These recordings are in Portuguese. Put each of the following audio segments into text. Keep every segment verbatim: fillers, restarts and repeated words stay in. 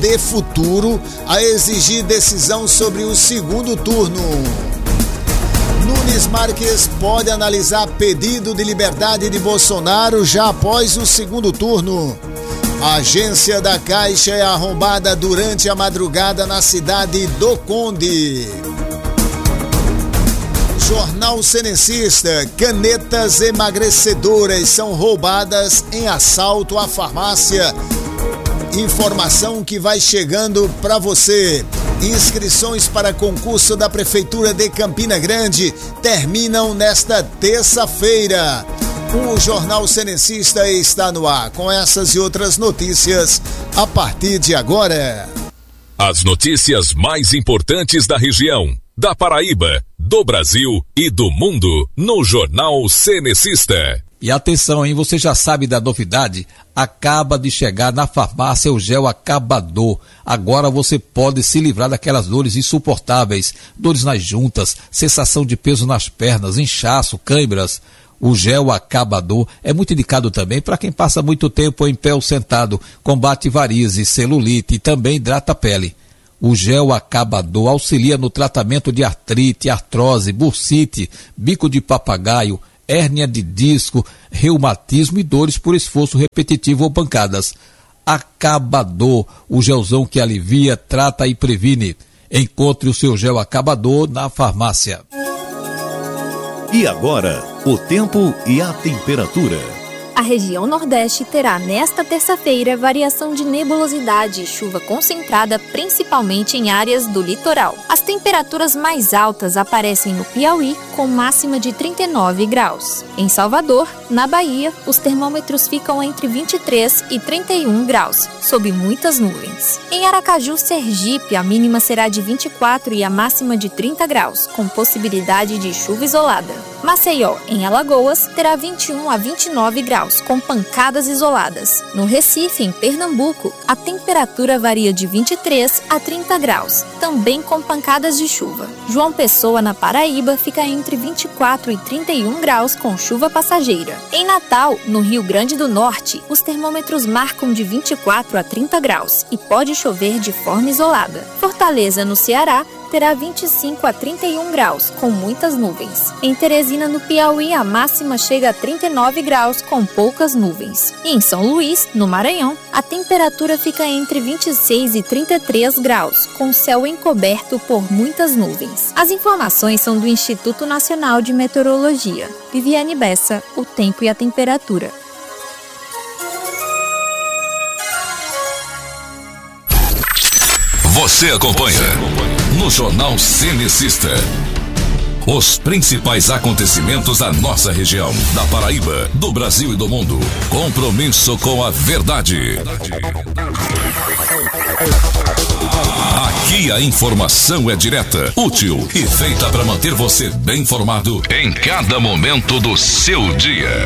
de futuro a exigir decisão sobre o segundo turno. Nunes Marques pode analisar pedido de liberdade de Bolsonaro já após o segundo turno. A agência da Caixa é arrombada durante a madrugada na cidade do Conde. Jornal Cenecista, canetas emagrecedoras são roubadas em assalto à farmácia. Informação que vai chegando para você. Inscrições para concurso da Prefeitura de Campina Grande terminam nesta terça-feira. O Jornal Cenecista está no ar com essas e outras notícias a partir de agora. As notícias mais importantes da região, da Paraíba, do Brasil e do mundo no Jornal Cenecista. E atenção, hein? Você já sabe da novidade? Acaba de chegar na farmácia o gel acabador. Agora você pode se livrar daquelas dores insuportáveis, dores nas juntas, sensação de peso nas pernas, inchaço, câimbras. O gel acabador é muito indicado também para quem passa muito tempo em pé ou sentado, combate varizes, celulite e também hidrata a pele. O gel acabador auxilia no tratamento de artrite, artrose, bursite, bico de papagaio, hérnia de disco, reumatismo e dores por esforço repetitivo ou pancadas. Acabador, o gelzão que alivia, trata e previne. Encontre o seu gel acabador na farmácia. E agora, o tempo e a temperatura. A região Nordeste terá nesta terça-feira variação de nebulosidade e chuva concentrada principalmente em áreas do litoral. As temperaturas mais altas aparecem no Piauí, com máxima de trinta e nove graus. Em Salvador, na Bahia, os termômetros ficam entre vinte e três e trinta e um graus, sob muitas nuvens. Em Aracaju, Sergipe, a mínima será de vinte e quatro e a máxima de trinta graus, com possibilidade de chuva isolada. Maceió, em Alagoas, terá vinte e um a vinte e nove graus, com pancadas isoladas. No Recife, em Pernambuco, a temperatura varia de vinte e três a trinta graus, também com pancadas de chuva. João Pessoa, na Paraíba, fica entre vinte e quatro e trinta e um graus, com chuva passageira. Em Natal, no Rio Grande do Norte, os termômetros marcam de vinte e quatro a trinta graus e pode chover de forma isolada. Fortaleza, no Ceará, terá vinte e cinco a trinta e um graus, com muitas nuvens. Em Teresina, no Piauí, a máxima chega a trinta e nove graus, com poucas nuvens. E em São Luís, no Maranhão, a temperatura fica entre vinte e seis e trinta e três graus, com céu encoberto por muitas nuvens. As informações são do Instituto Nacional de Meteorologia. Viviane Bessa, o tempo e a temperatura. Você acompanha no Jornal Cenecista os principais acontecimentos da nossa região, da Paraíba, do Brasil e do mundo. Compromisso com a verdade. Aqui a informação é direta, útil e feita para manter você bem informado em cada momento do seu dia.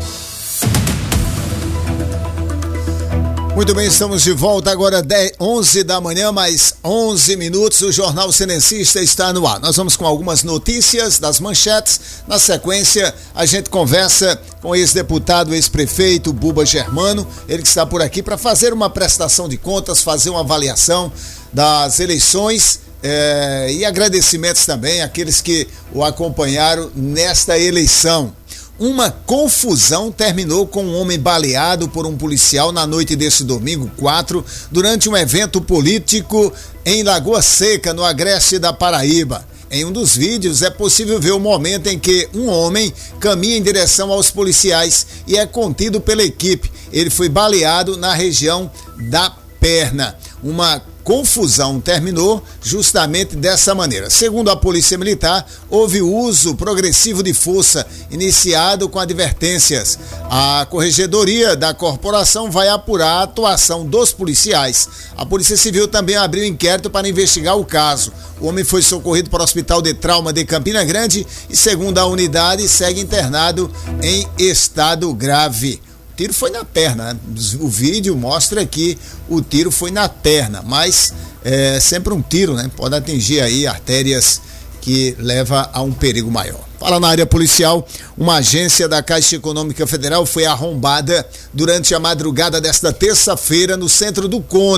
Muito bem, estamos de volta agora, dez, onze da manhã, mais onze minutos, o Jornal Cenecista está no ar. Nós vamos com algumas notícias das manchetes. Na sequência, a gente conversa com o ex-deputado, ex-prefeito Buba Germano, ele que está por aqui para fazer uma prestação de contas, fazer uma avaliação das eleições eh, e agradecimentos também àqueles que o acompanharam nesta eleição. Uma confusão terminou com um homem baleado por um policial na noite desse domingo quatro, durante um evento político em Lagoa Seca, no agreste da Paraíba. Em um dos vídeos é possível ver o momento em que um homem caminha em direção aos policiais e é contido pela equipe. Ele foi baleado na região da perna. Uma confusão terminou justamente dessa maneira. Segundo a Polícia Militar, houve uso progressivo de força, iniciado com advertências. A Corregedoria da Corporação vai apurar a atuação dos policiais. A Polícia Civil também abriu inquérito para investigar o caso. O homem foi socorrido para o Hospital de Trauma de Campina Grande e, segundo a unidade, segue internado em estado grave. O tiro foi na perna, né? O vídeo mostra que o tiro foi na perna, mas é sempre um tiro, né? Pode atingir aí artérias que leva a um perigo maior. Fala na área policial, uma agência da Caixa Econômica Federal foi arrombada durante a madrugada desta terça-feira no centro do Conde.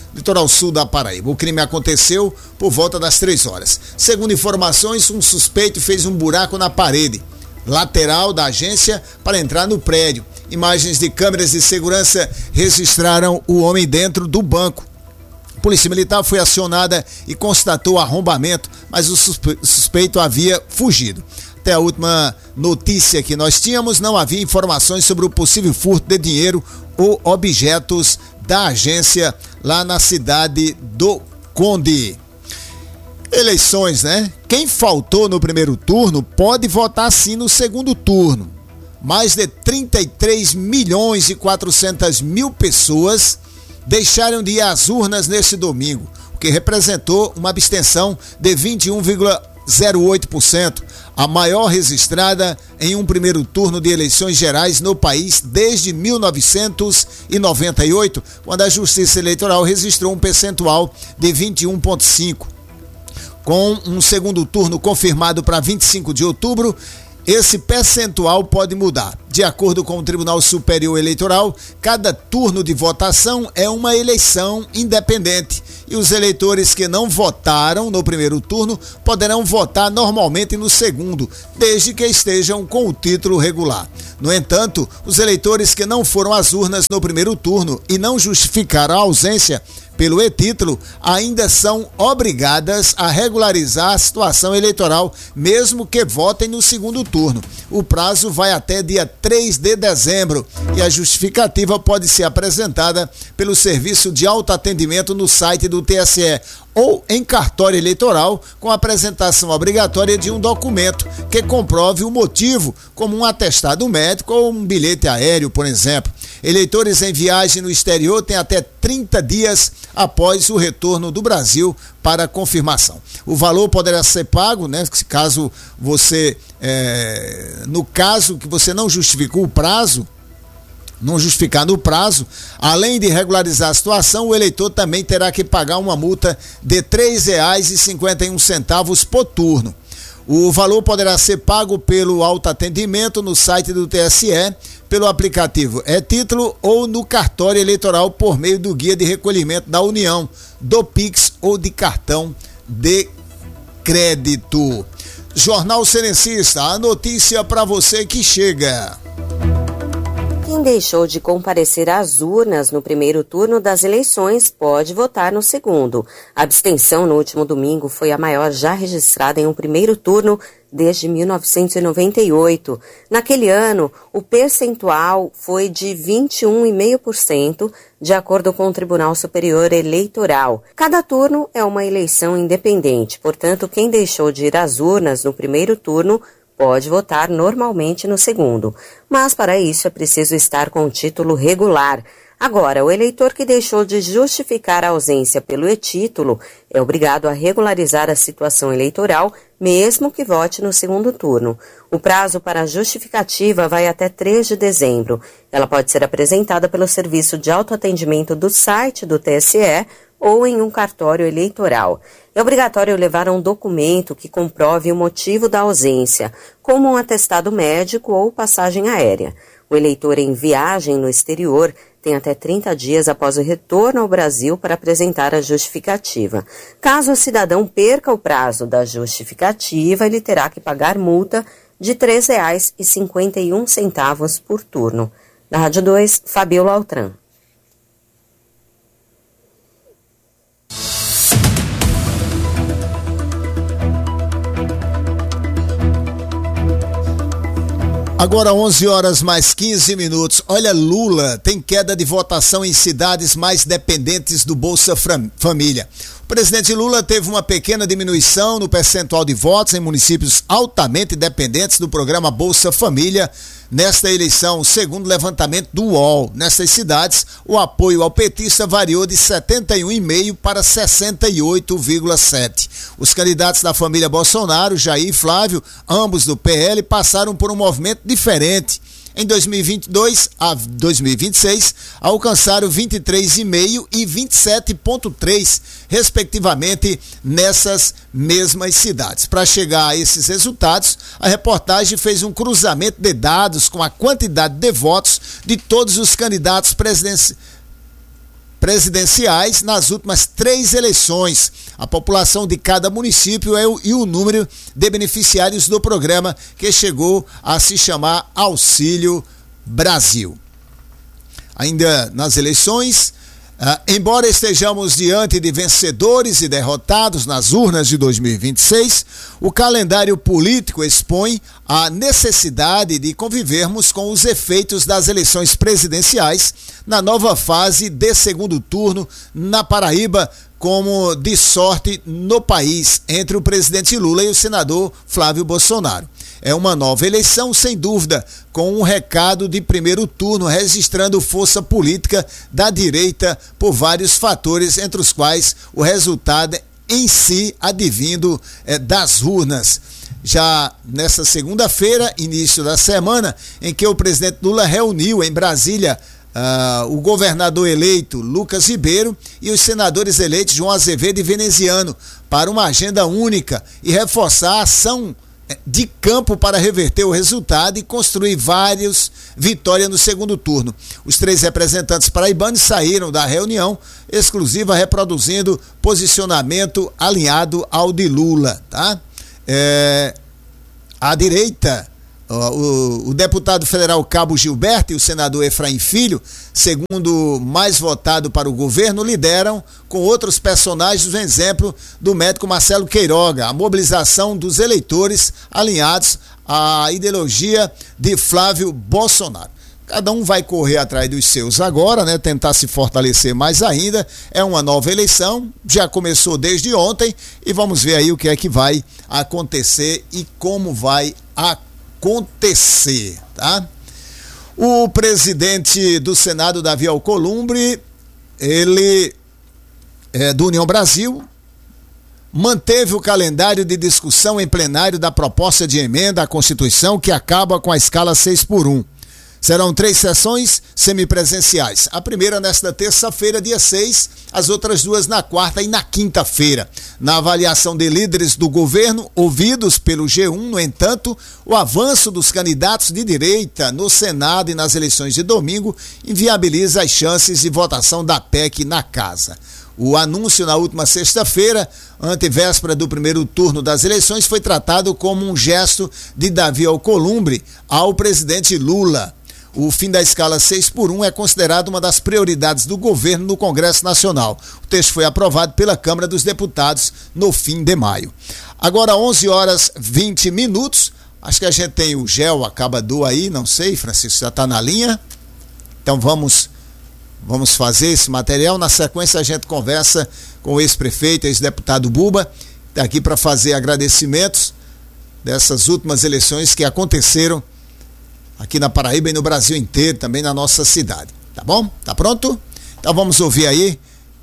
litoral sul da Paraíba. O crime aconteceu por volta das três horas. Segundo informações, um suspeito fez um buraco na parede lateral da agência para entrar no prédio. Imagens de câmeras de segurança registraram o homem dentro do banco. A Polícia Militar foi acionada e constatou o arrombamento, mas o suspeito havia fugido. Até a última notícia que nós tínhamos, não havia informações sobre o possível furto de dinheiro ou objetos da agência lá na cidade do Conde. Eleições, né? Quem faltou no primeiro turno pode votar sim no segundo turno. Mais de trinta e três milhões e quatrocentas mil pessoas deixaram de ir às urnas neste domingo, o que representou uma abstenção de vinte e um vírgula zero oito por cento, a maior registrada em um primeiro turno de eleições gerais no país desde mil novecentos e noventa e oito, quando a Justiça Eleitoral registrou um percentual de vinte e um vírgula cinco por cento. Com um segundo turno confirmado para vinte e cinco de outubro, esse percentual pode mudar. De acordo com o Tribunal Superior Eleitoral, cada turno de votação é uma eleição independente e os eleitores que não votaram no primeiro turno poderão votar normalmente no segundo, desde que estejam com o título regular. No entanto, os eleitores que não foram às urnas no primeiro turno e não justificaram a ausência pelo e-título ainda são obrigadas a regularizar a situação eleitoral, mesmo que votem no segundo turno. O prazo vai até dia três de dezembro e a justificativa pode ser apresentada pelo serviço de autoatendimento no site do T S E ou em cartório eleitoral, com a apresentação obrigatória de um documento que comprove o motivo, como um atestado médico ou um bilhete aéreo, por exemplo. Eleitores em viagem no exterior têm até trinta dias após o retorno do Brasil para confirmação. O valor poderá ser pago, né, caso você, é, no caso que você não justificou o prazo, não justificar no prazo, além de regularizar a situação, o eleitor também terá que pagar uma multa de três reais e cinquenta e um centavos por turno. O valor poderá ser pago pelo autoatendimento no site do T S E, pelo aplicativo e-título ou no cartório eleitoral por meio do guia de recolhimento da União, do Pix ou de cartão de crédito. Jornal Serencista, a notícia para você que chega. Quem deixou de comparecer às urnas no primeiro turno das eleições pode votar no segundo. A abstenção no último domingo foi a maior já registrada em um primeiro turno desde mil novecentos e noventa e oito. Naquele ano, o percentual foi de vinte e um vírgula cinco por cento, de acordo com o Tribunal Superior Eleitoral. Cada turno é uma eleição independente, portanto, quem deixou de ir às urnas no primeiro turno pode votar normalmente no segundo, mas para isso é preciso estar com o título regular. Agora, o eleitor que deixou de justificar a ausência pelo e-título é obrigado a regularizar a situação eleitoral, mesmo que vote no segundo turno. O prazo para a justificativa vai até três de dezembro. Ela pode ser apresentada pelo serviço de autoatendimento do site do T S E ou em um cartório eleitoral. É obrigatório levar um documento que comprove o motivo da ausência, como um atestado médico ou passagem aérea. O eleitor em viagem no exterior tem até trinta dias após o retorno ao Brasil para apresentar a justificativa. Caso o cidadão perca o prazo da justificativa, ele terá que pagar multa de três reais e cinquenta e um centavos por turno. Da Rádio dois, Fabiola Altran. Agora onze horas mais quinze minutos. Olha, Lula tem queda de votação em cidades mais dependentes do Bolsa Família. O presidente Lula teve uma pequena diminuição no percentual de votos em municípios altamente dependentes do programa Bolsa Família nesta eleição, segundo o levantamento do U O L. Nessas cidades, o apoio ao petista variou de setenta e um vírgula cinco por cento para sessenta e oito vírgula sete por cento. Os candidatos da família Bolsonaro, Jair e Flávio, ambos do P L, passaram por um movimento diferente. Em dois mil e vinte e dois a dois mil e vinte e seis, alcançaram vinte e três vírgula cinco por cento e vinte e sete vírgula três por cento, respectivamente, nessas mesmas cidades. Para chegar a esses resultados, a reportagem fez um cruzamento de dados com a quantidade de votos de todos os candidatos presidenciais presidenciais nas últimas três eleições, a população de cada município é o, e o número de beneficiários do programa, que chegou a se chamar Auxílio Brasil. Ainda nas eleições, ah, embora estejamos diante de vencedores e derrotados nas urnas de dois mil e vinte e seis, o calendário político expõe a necessidade de convivermos com os efeitos das eleições presidenciais na nova fase de segundo turno na Paraíba, como de sorte no país, entre o presidente Lula e o senador Flávio Bolsonaro. É uma nova eleição, sem dúvida, com um recado de primeiro turno, registrando força política da direita por vários fatores, entre os quais o resultado em si advindo é, das urnas. Já nessa segunda-feira, início da semana, em que o presidente Lula reuniu em Brasília Uh, o governador eleito Lucas Ribeiro e os senadores eleitos João Azevedo e Veneziano para uma agenda única e reforçar a ação de campo para reverter o resultado e construir várias vitórias no segundo turno. Os três representantes paraibanos saíram da reunião exclusiva reproduzindo posicionamento alinhado ao de Lula, tá? É, a direita, O, o deputado federal Cabo Gilberto e o senador Efraim Filho, segundo mais votado para o governo, lideram com outros personagens o exemplo do médico Marcelo Queiroga, a mobilização dos eleitores alinhados à ideologia de Flávio Bolsonaro. Cada um vai correr atrás dos seus agora, né? Tentar se fortalecer mais ainda. É uma nova eleição, já começou desde ontem e vamos ver aí o que é que vai acontecer e como vai acontecer. acontecer, tá? O presidente do Senado, Davi Alcolumbre, ele é do União Brasil, manteve o calendário de discussão em plenário da proposta de emenda à Constituição que acaba com a escala seis por um. Serão três sessões semipresenciais. A primeira nesta terça-feira, dia seis, as outras duas na quarta e na quinta-feira. Na avaliação de líderes do governo, ouvidos pelo G um, no entanto, o avanço dos candidatos de direita no Senado e nas eleições de domingo inviabiliza as chances de votação da P E C na casa. O anúncio na última sexta-feira, antevéspera do primeiro turno das eleições, foi tratado como um gesto de Davi Alcolumbre ao presidente Lula. O fim da escala seis por um é considerado uma das prioridades do governo no Congresso Nacional. O texto foi aprovado pela Câmara dos Deputados no fim de maio. Agora, onze horas e vinte minutos. Acho que a gente tem o Gel Acabador aí, não sei, Francisco, já está na linha. Então vamos, vamos fazer esse material. Na sequência a gente conversa com o ex-prefeito, ex-deputado Buba, está aqui para fazer agradecimentos dessas últimas eleições que aconteceram aqui na Paraíba e no Brasil inteiro, também na nossa cidade. Tá bom? Tá pronto? Então vamos ouvir aí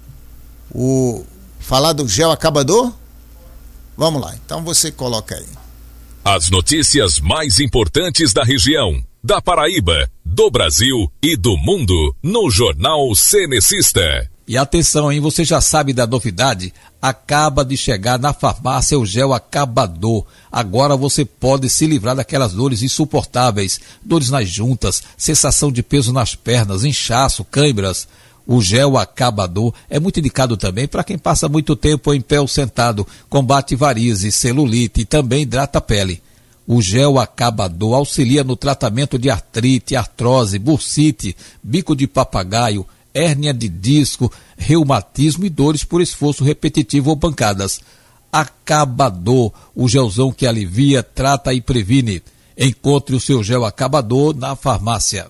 o falar do Gel Acabador? Vamos lá, então você coloca aí. As notícias mais importantes da região, da Paraíba, do Brasil e do mundo, no Jornal Cenecista. E atenção, hein? Você já sabe da novidade? Acaba de chegar na farmácia o Gel Acabador. Agora você pode se livrar daquelas dores insuportáveis, dores nas juntas, sensação de peso nas pernas, inchaço, câimbras. O Gel Acabador é muito indicado também para quem passa muito tempo em pé ou sentado, combate varizes, celulite e também hidrata a pele. O Gel Acabador auxilia no tratamento de artrite, artrose, bursite, bico de papagaio, hérnia de disco, reumatismo e dores por esforço repetitivo ou pancadas. Acabador, o gelzão que alivia, trata e previne. Encontre o seu Gel Acabador na farmácia.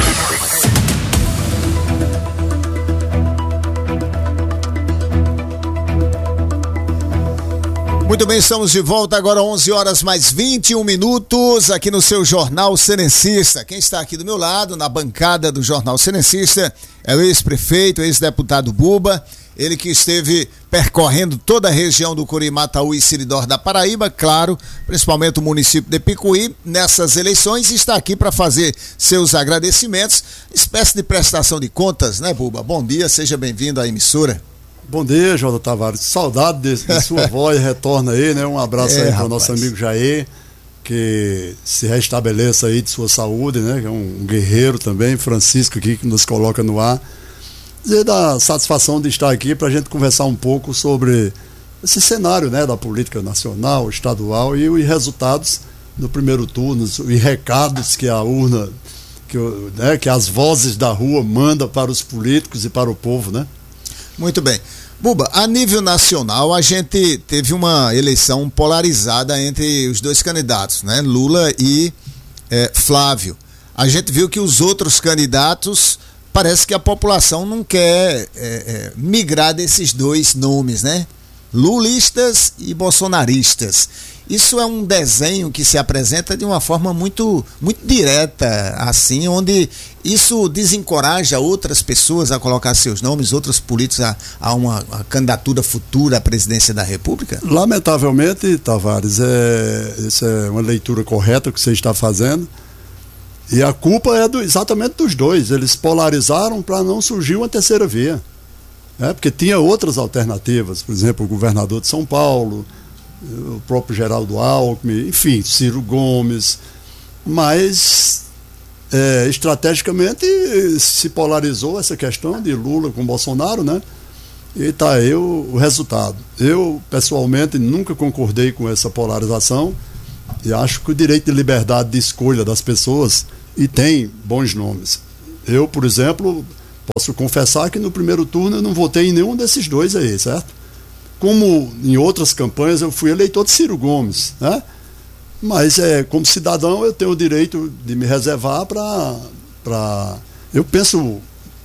Muito bem, estamos de volta agora, onze horas mais vinte e um minutos, aqui no seu Jornal Cenecista. Quem está aqui do meu lado, na bancada do Jornal Cenecista, é o ex-prefeito, ex-deputado Buba, ele que esteve percorrendo toda a região do Curimataú e Siridó da Paraíba, claro, principalmente o município de Picuí, nessas eleições, e está aqui para fazer seus agradecimentos, espécie de prestação de contas, né, Buba? Bom dia, seja bem-vindo à emissora. Bom dia, Jota Tavares. Saudade de, de sua voz, retorna aí, né? Um abraço é, aí para o nosso amigo Jair, que se restabeleça aí de sua saúde, né? Que é um, um guerreiro também, Francisco aqui, que nos coloca no ar. dizer da satisfação de estar aqui para a gente conversar um pouco sobre esse cenário, né, da política nacional, estadual e os resultados do primeiro turno, e recados que a urna, que, né, que as vozes da rua mandam para os políticos e para o povo, né? Muito bem. Buba, a nível nacional a gente teve uma eleição polarizada entre os dois candidatos, né? Lula e é, Flávio. A gente viu que os outros candidatos, parece que a população não quer é, é, migrar desses dois nomes, né? Lulistas e bolsonaristas. Isso é um desenho que se apresenta de uma forma muito, muito direta, assim, onde isso desencoraja outras pessoas a colocar seus nomes, outros políticos a, a uma a candidatura futura à presidência da República? Lamentavelmente, Tavares, é, essa é uma leitura correta que você está fazendo. E a culpa é do, exatamente dos dois. Eles polarizaram para não surgir uma terceira via. É, porque tinha outras alternativas, por exemplo, o governador de São Paulo, o próprio Geraldo Alckmin, enfim, Ciro Gomes, mas é, estrategicamente se polarizou essa questão de Lula com Bolsonaro, né? E está aí o, o resultado. Eu, pessoalmente, nunca concordei com essa polarização e acho que o direito de liberdade de escolha das pessoas, e tem bons nomes. Eu, por exemplo, posso confessar que no primeiro turno eu não votei em nenhum desses dois aí, certo? Como em outras campanhas eu fui eleitor de Ciro Gomes, né? Mas é, como cidadão eu tenho o direito de me reservar para... para eu penso,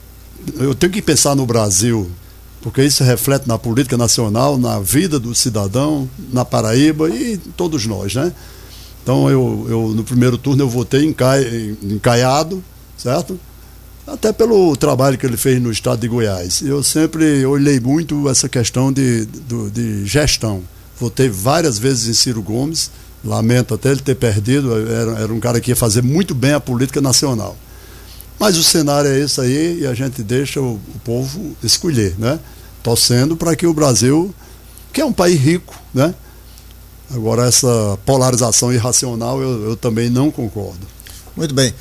eu tenho que pensar no Brasil, porque isso reflete na política nacional, na vida do cidadão, na Paraíba e todos nós, né? Então eu, eu no primeiro turno eu votei em, Cai, em Caiado, certo? Até pelo trabalho que ele fez no estado de Goiás. Eu sempre olhei muito essa questão de, de, de gestão. Votei várias vezes em Ciro Gomes, lamento até ele ter perdido, era, era um cara que ia fazer muito bem a política nacional. Mas o cenário é esse aí e a gente deixa o, o povo escolher, né? Torcendo para que o Brasil, que é um país rico, né? Agora essa polarização irracional eu, eu também não concordo. Muito bem.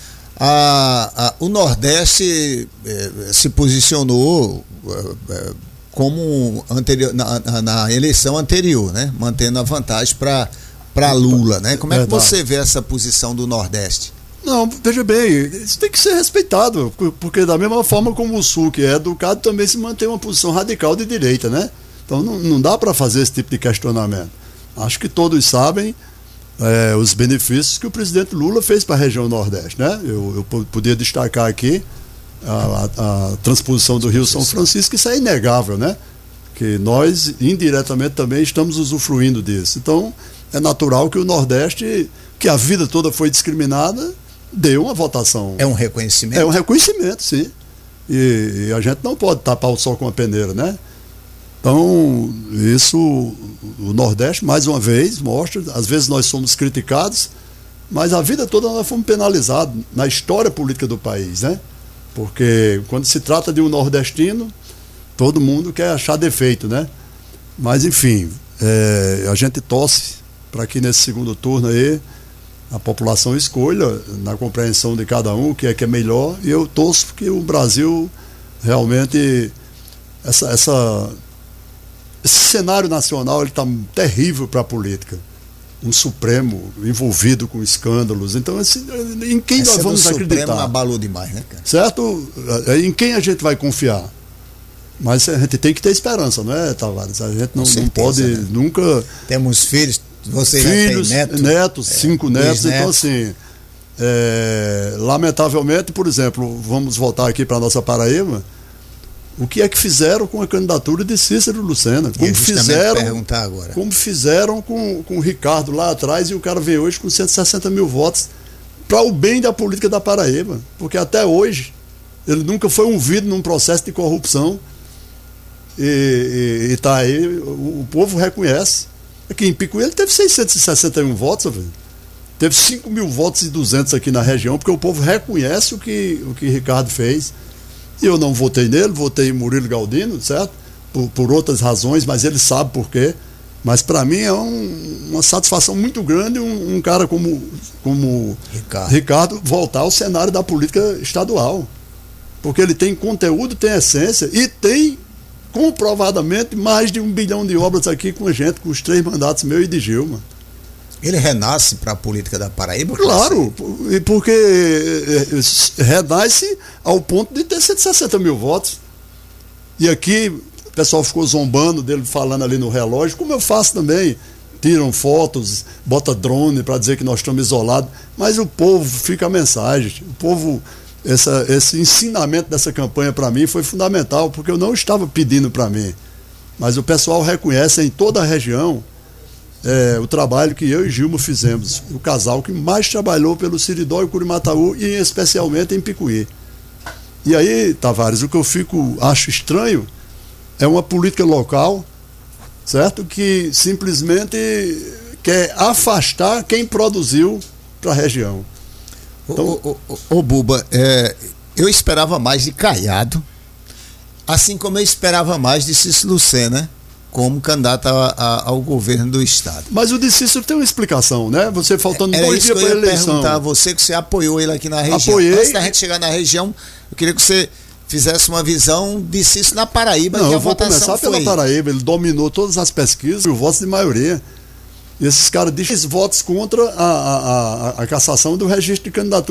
A, a, o Nordeste eh, se posicionou eh, como anterior, na, na, na eleição anterior, né? Mantendo a vantagem para Lula, né? Como é que você vê essa posição do Nordeste? Não, veja bem, isso tem que ser respeitado, porque da mesma forma como o Sul, que é educado, também se mantém uma posição radical de direita, né? Então não, não dá para fazer esse tipo de questionamento. Acho que todos sabem É, os benefícios que o presidente Lula fez para a região Nordeste, né? Eu, eu podia destacar aqui a, a, a transposição do Rio São Francisco, isso é inegável, né? Que nós, indiretamente, também estamos usufruindo disso. Então, é natural que o Nordeste, que a vida toda foi discriminada, dê uma votação. É um reconhecimento? É um reconhecimento, sim. E, e a gente não pode tapar o sol com a peneira, né? Então, isso, o Nordeste, mais uma vez, mostra, às vezes nós somos criticados, mas a vida toda nós fomos penalizados na história política do país, né? Porque quando se trata de um nordestino, todo mundo quer achar defeito, né? Mas, enfim, é, a gente torce para que nesse segundo turno aí a população escolha, na compreensão de cada um, o que é que é melhor, e eu torço que o Brasil realmente, essa... essa Esse cenário nacional está terrível para a política. Um Supremo envolvido com escândalos. Então, esse, em quem Essa nós vamos do acreditar? Supremo abalou demais, né, cara? Certo? Em quem a gente vai confiar? Mas a gente tem que ter esperança, não é, Tavares? A gente não, certeza, não pode né? nunca... Temos filhos, você filhos, já tem neto, netos, é, cinco netos. netos. Então, assim, é, lamentavelmente, por exemplo, vamos voltar aqui para a nossa Paraíba. O que é que fizeram com a candidatura de Cícero Lucena? Como fizeram, perguntar agora. Como fizeram com, com o Ricardo lá atrás, e o cara vem hoje com cento e sessenta mil votos para o bem da política da Paraíba. Porque até hoje ele nunca foi ouvido num processo de corrupção. E está aí, o, o povo reconhece. Aqui em Picuí ele teve seiscentos e sessenta e um votos, velho. Teve cinco mil votos e duzentos aqui na região, porque o povo reconhece o que o que Ricardo fez. E eu não votei nele, votei em Murilo Galdino, certo? Por, por outras razões, mas ele sabe por quê. Mas para mim é um, uma satisfação muito grande um, um cara como, como Ricardo. Ricardo voltar ao cenário da política estadual. porque ele tem conteúdo, tem essência e tem comprovadamente mais de um bilhão de obras aqui com a gente, com os três mandatos meu e de Gilma. Ele renasce para a política da Paraíba? Claro, e porque renasce ao ponto de ter cento e sessenta mil votos. E aqui o pessoal ficou zombando dele, falando ali no relógio, como eu faço também. Tiram fotos, bota drone para dizer que nós estamos isolados, mas o povo fica a mensagem. O povo, essa, esse ensinamento dessa campanha para mim foi fundamental, porque eu não estava pedindo para mim, mas o pessoal reconhece em toda a região é, o trabalho que eu e Gilma fizemos, o casal que mais trabalhou pelo Seridó e Curimataú, e especialmente em Picuí. E aí, Tavares, o que eu fico, acho estranho é uma política local, certo? Que simplesmente quer afastar quem produziu para a região. Então, ô, ô, ô, ô Buba, é, eu esperava mais de Caiado, assim como eu esperava mais de Cícero Lucena como candidato a, a, ao governo do estado. Mas o de Cícero tem uma explicação, né? Você faltando Era dois dias para a eleição. Eu ia perguntar a você, que você apoiou ele aqui na região. Apoiei. Antes da gente chegar na região, eu queria que você fizesse uma visão de Cícero na Paraíba. Não, que a eu vou votação começar pela foi... Paraíba. Ele dominou todas as pesquisas e o voto de maioria. E esses caras dizem votos contra a, a, a, a cassação do registro de candidatura.